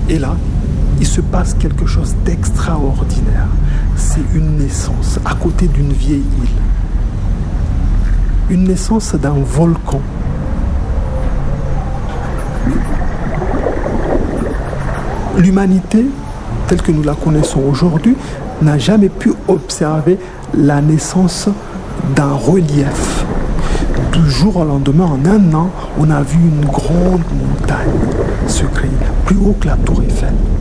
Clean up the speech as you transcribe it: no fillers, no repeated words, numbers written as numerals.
Et là, il se passe quelque chose d'extraordinaire. C'est une naissance à côté d'une vieille île. Une naissance d'un volcan. L'humanité, telle que nous la connaissons aujourd'hui, n'a jamais pu observer la naissance d'un relief. Du jour au lendemain, en un an, on a vu une grande montagne se créer, plus haut que la tour Eiffel.